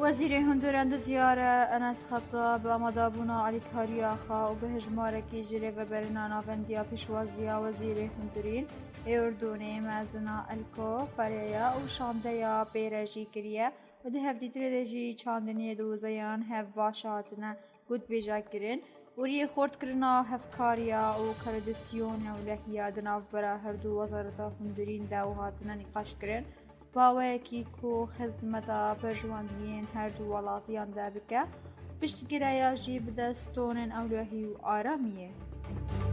وزیر هندوراند زیاره انس خطاب آمادابونا الیکاریا خا و به هجمارکی جره و برنانا وندیا پیشوازیا وزیر هندورین اردونه مزنا الکو فریا و شاندیا بیرجی کریه و ده هفدیتر دجی چاندنی دوزیان هف باشاتنا گود بیجا کرن وری خورد کرنا هفکاریا و کردسیون و لحیا دناف برا هر دو وزارت هندورین داو هاتنا نقاش کرن باوەیەکی کۆ خزمەتە پەژواندنین هەردوو وڵاتیان دابکە پشتگیرایەژی بدەستۆنن ئەولۆهی و ئارامیە.